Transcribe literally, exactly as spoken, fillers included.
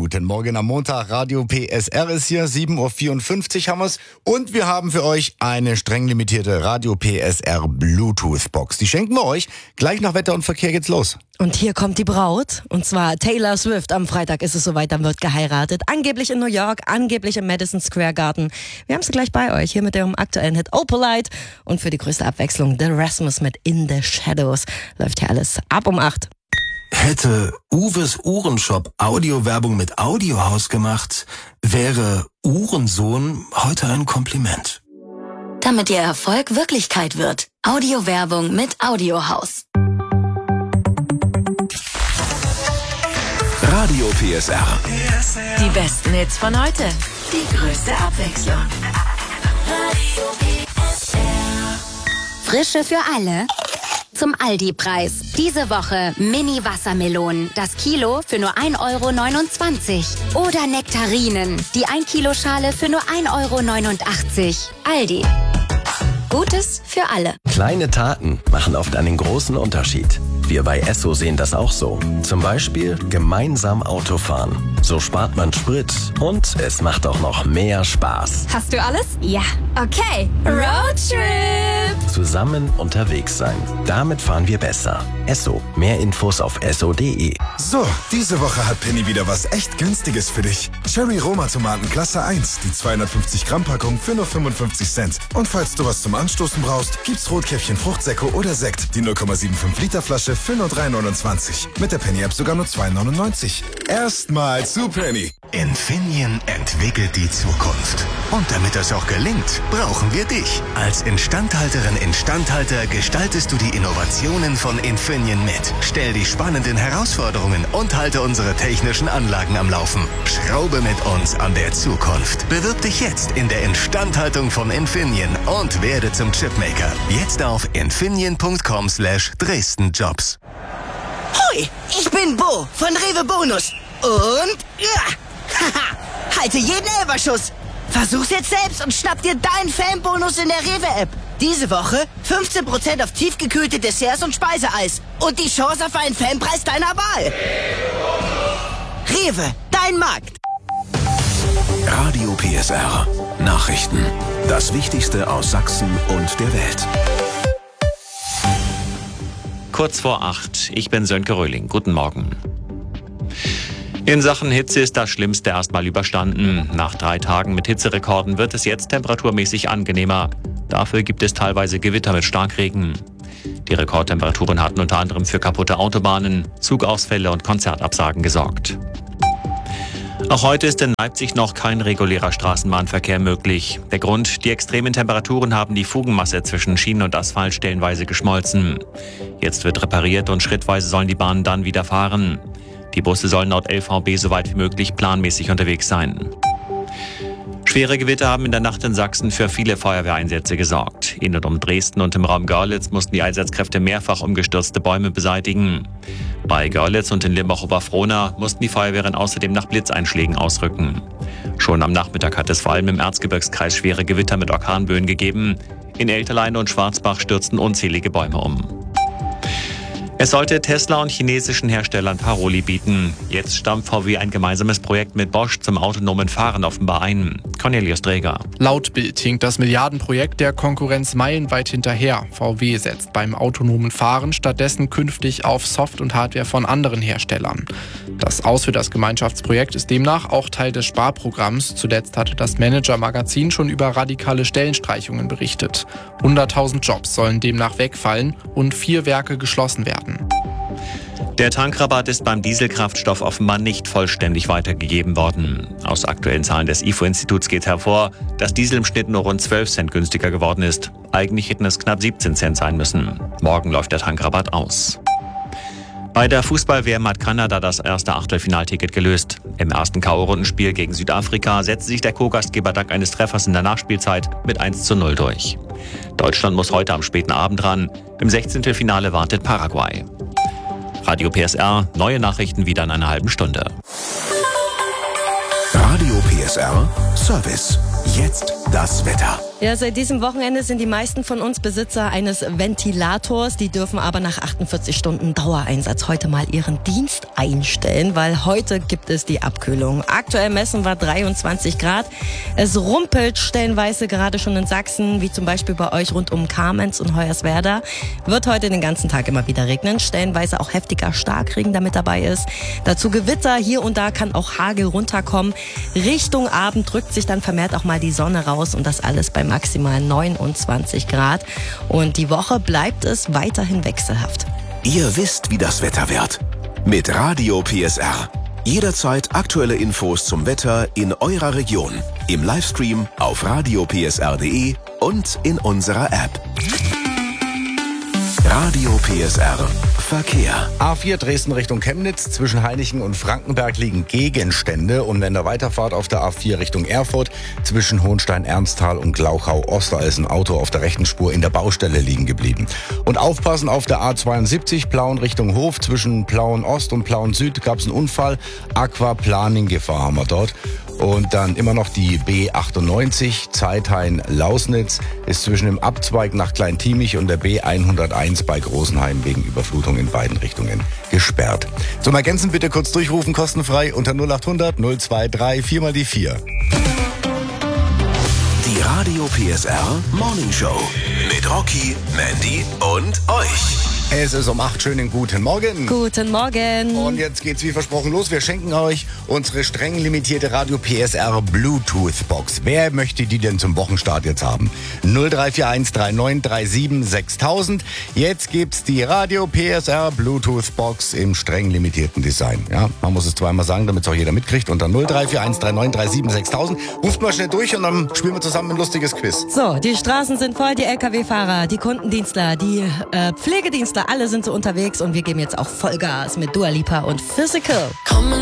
Guten Morgen am Montag, Radio P S R ist hier, sieben Uhr vierundfünfzig haben wir's. Und wir haben für euch eine streng limitierte Radio P S R Bluetooth-Box. Die schenken wir euch. Gleich nach Wetter und Verkehr geht's los. Und hier kommt die Braut, und zwar Taylor Swift. Am Freitag ist es soweit, dann wird geheiratet. Angeblich in New York, angeblich im Madison Square Garden. Wir haben sie gleich bei euch, hier mit ihrem aktuellen Hit Opalite. Und für die größte Abwechslung The Rasmus mit In the Shadows. Läuft hier alles ab um acht. Hätte Uwes Uhrenshop Audiowerbung mit Audiohaus gemacht, wäre Uhrensohn heute ein Kompliment. Damit Ihr Erfolg Wirklichkeit wird. Audiowerbung mit Audiohaus. Radio P S R. Die besten Hits von heute. Die größte Abwechslung. Radio P S R. Frische für alle. Zum Aldi-Preis. Diese Woche Mini-Wassermelonen. Das Kilo für nur ein Euro neunundzwanzig. Oder Nektarinen. Die ein Kilo Schale für nur ein Euro neunundachtzig. Aldi. Gutes für alle. Kleine Taten machen oft einen großen Unterschied. Wir bei Esso sehen das auch so. Zum Beispiel gemeinsam Auto fahren. So spart man Sprit und es macht auch noch mehr Spaß. Hast du alles? Ja. Okay. Roadtrip. Zusammen unterwegs sein. Damit fahren wir besser. Esso. Mehr Infos auf esso punkt de. So, diese Woche hat Penny wieder was echt Günstiges für dich. Cherry Roma Tomaten Klasse eins, die zweihundertfünfzig Gramm Packung für nur fünfundfünfzig Cent. Und falls du was zum Anstoßen brauchst, gibt's Rotkäppchen Fruchtsäcke oder Sekt, die null Komma fünfundsiebzig Liter Flasche für nur drei neunundzwanzig. Mit der Penny-App sogar nur zwei neunundneunzig. Erstmal zu Penny. Infineon entwickelt die Zukunft. Und damit das auch gelingt, brauchen wir dich. Als Instandhalterin, Instandhalter gestaltest du die Innovationen von Infineon mit. Stell die spannenden Herausforderungen und halte unsere technischen Anlagen am Laufen. Schraube mit uns an der Zukunft. Bewirb dich jetzt in der Instandhaltung von Infineon und werde zum Chipmaker. Jetzt auf infineon punkt com slash Dresden Jobs. Hoi, ich bin Bo von Rewe Bonus. Und ja, haha, halte jeden Elberschuss. Versuch's jetzt selbst und schnapp dir deinen Fanbonus in der Rewe-App. Diese Woche fünfzehn Prozent auf tiefgekühlte Desserts und Speiseeis. Und die Chance auf einen Fanpreis deiner Wahl. Rewe, dein Markt. Radio P S R. Nachrichten. Das Wichtigste aus Sachsen und der Welt. Kurz vor acht. Ich bin Sönke Röhling. Guten Morgen. In Sachen Hitze ist das Schlimmste erstmal überstanden. Nach drei Tagen mit Hitzerekorden wird es jetzt temperaturmäßig angenehmer. Dafür gibt es teilweise Gewitter mit Starkregen. Die Rekordtemperaturen hatten unter anderem für kaputte Autobahnen, Zugausfälle und Konzertabsagen gesorgt. Auch heute ist in Leipzig noch kein regulärer Straßenbahnverkehr möglich. Der Grund: die extremen Temperaturen haben die Fugenmasse zwischen Schienen und Asphalt stellenweise geschmolzen. Jetzt wird repariert und schrittweise sollen die Bahnen dann wieder fahren. Die Busse sollen laut L V B so weit wie möglich planmäßig unterwegs sein. Schwere Gewitter haben in der Nacht in Sachsen für viele Feuerwehreinsätze gesorgt. In und um Dresden und im Raum Görlitz mussten die Einsatzkräfte mehrfach umgestürzte Bäume beseitigen. Bei Görlitz und in Limbach-Oberfrohna mussten die Feuerwehren außerdem nach Blitzeinschlägen ausrücken. Schon am Nachmittag hat es vor allem im Erzgebirgskreis schwere Gewitter mit Orkanböen gegeben. In Elterlein und Schwarzbach stürzten unzählige Bäume um. Es sollte Tesla und chinesischen Herstellern Paroli bieten. Jetzt stammt V W ein gemeinsames Projekt mit Bosch zum autonomen Fahren offenbar ein. Cornelius Dräger. Laut Bild hinkt das Milliardenprojekt der Konkurrenz meilenweit hinterher. V W setzt beim autonomen Fahren stattdessen künftig auf Soft- und Hardware von anderen Herstellern. Das Aus für das Gemeinschaftsprojekt ist demnach auch Teil des Sparprogramms. Zuletzt hatte das Manager-Magazin schon über radikale Stellenstreichungen berichtet. hunderttausend Jobs sollen demnach wegfallen und vier Werke geschlossen werden. Der Tankrabatt ist beim Dieselkraftstoff offenbar nicht vollständig weitergegeben worden. Aus aktuellen Zahlen des I F O-Instituts geht hervor, dass Diesel im Schnitt nur rund zwölf Cent günstiger geworden ist. Eigentlich hätten es knapp siebzehn Cent sein müssen. Morgen läuft der Tankrabatt aus. Bei der Fußball-W M hat Kanada das erste Achtelfinalticket gelöst. Im ersten K O-Rundenspiel gegen Südafrika setzte sich der Co-Gastgeber dank eines Treffers in der Nachspielzeit mit eins zu null durch. Deutschland muss heute am späten Abend ran. Im Sechzehntelfinale wartet Paraguay. Radio P S R, neue Nachrichten wieder in einer halben Stunde. Radio P S R Service. Jetzt das Wetter. Ja, seit diesem Wochenende sind die meisten von uns Besitzer eines Ventilators. Die dürfen aber nach achtundvierzig Stunden Dauereinsatz heute mal ihren Dienst einstellen, weil heute gibt es die Abkühlung. Aktuell messen wir dreiundzwanzig Grad. Es rumpelt stellenweise gerade schon in Sachsen, wie zum Beispiel bei euch rund um Kamenz und Hoyerswerda. Wird heute den ganzen Tag immer wieder regnen, stellenweise auch heftiger Starkregen damit dabei ist. Dazu Gewitter, hier und da kann auch Hagel runterkommen. Richtung Abend drückt sich dann vermehrt auch mal die Sonne raus und das alles bei maximal neunundzwanzig Grad. Und die Woche bleibt es weiterhin wechselhaft. Ihr wisst, wie das Wetter wird. Mit Radio P S R. Jederzeit aktuelle Infos zum Wetter in eurer Region. Im Livestream auf radio p s r punkt d e und in unserer App. Radio P S R Verkehr. A vier Dresden Richtung Chemnitz. Zwischen Hainichen und Frankenberg liegen Gegenstände. Und wenn der weiterfahrt auf der A vier Richtung Erfurt, zwischen Hohenstein-Ernsthal und Glauchau-Oster ist ein Auto auf der rechten Spur in der Baustelle liegen geblieben. Und aufpassen, auf der A zweiundsiebzig Plauen Richtung Hof. Zwischen Plauen Ost und Plauen Süd gab es einen Unfall. Aquaplaning-Gefahr haben wir dort. Und dann immer noch die B achtundneunzig, Zeithain-Lausnitz, ist zwischen dem Abzweig nach Kleintiemich und der B hunderteins bei Großenheim wegen Überflutung in beiden Richtungen gesperrt. Zum Ergänzen bitte kurz durchrufen, kostenfrei unter null achthundert null zweiunddreißig vier mal die vier. Die Radio P S R Morning Show mit Rocky, Mandy und euch. Es ist um acht. Schönen guten Morgen. Guten Morgen. Und jetzt geht's wie versprochen los. Wir schenken euch unsere streng limitierte Radio P S R Bluetooth Box. Wer möchte die denn zum Wochenstart jetzt haben? null drei vier eins drei neun drei sieben sechstausend. Jetzt gibt's die Radio P S R Bluetooth Box im streng limitierten Design. Ja, man muss es zweimal sagen, damit es auch jeder mitkriegt. Unter null drei vier eins drei neun drei sieben sechstausend. Ruft mal schnell durch und dann spielen wir zusammen ein lustiges Quiz. So, die Straßen sind voll, die L K W-Fahrer, die Kundendienstler, die äh, Pflegedienstler, alle sind so unterwegs und wir geben jetzt auch Vollgas mit Dua Lipa und Physical.